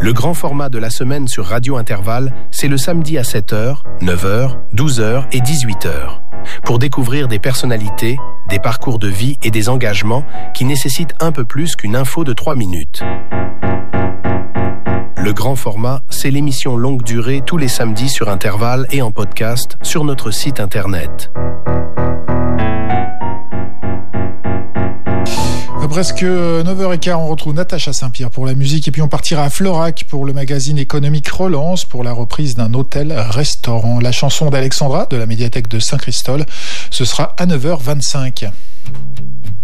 Le grand format de la semaine sur Radio Intervalle, c'est le samedi à 7h, 9h, 12h et 18h. Pour découvrir des personnalités, des parcours de vie et des engagements qui nécessitent un peu plus qu'une info de 3 minutes. Le grand format, c'est l'émission longue durée tous les samedis sur Intervalle et en podcast sur notre site internet. À presque 9h15, on retrouve Natacha Saint-Pierre pour la musique et puis on partira à Florac pour le magazine économique Relance pour la reprise d'un hôtel-restaurant. La chanson d'Alexandra de la médiathèque de Saint-Christol, ce sera à 9h25.